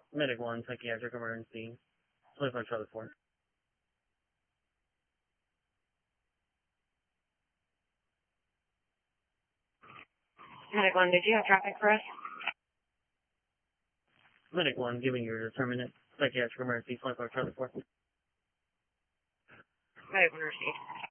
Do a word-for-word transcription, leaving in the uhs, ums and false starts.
Medic one, psychiatric emergency, twenty-five Charlie four. Medic one, did you have traffic for us? Medic one, giving you a determinate psychiatric emergency, twenty-five Charlie four. Medic one received.